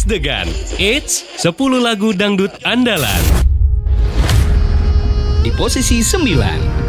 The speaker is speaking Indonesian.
Podcast Degan. It's 10 lagu dangdut andalan. Di posisi 9.